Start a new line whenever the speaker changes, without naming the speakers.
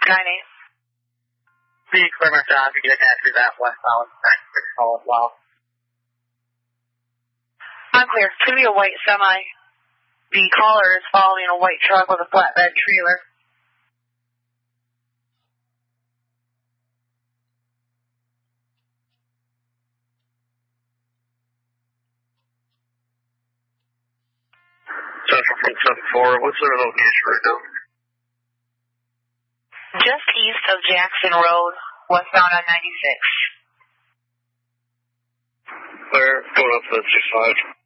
9-8.
Be Clement John, you get attached to that westbound call as well.
I'm clear. It's going to be a white semi. The caller is following a white truck with a flatbed trailer.
Central from 7-4, what's their location right now?
Just east of Jackson Road, westbound on 96.
Clear, going up to 65.